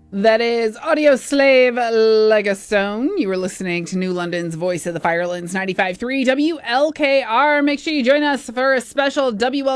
That is Audio Slave Legastone. You were listening to New London's Voice of the Firelands 95.3 WLKR. Make sure you join us for a special WLKR